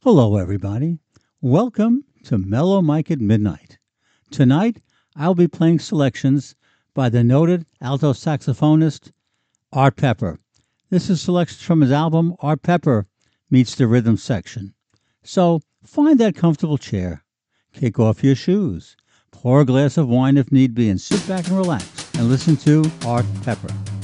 Hello, everybody. Welcome to Mellow Mike at Midnight. Tonight, I'll be playing selections by the noted alto saxophonist Art Pepper. This is selections from his album Art Pepper Meets the Rhythm Section. So, find that comfortable chair, kick off your shoes, pour a glass of wine if need be, and sit back and relax and listen to Art Pepper.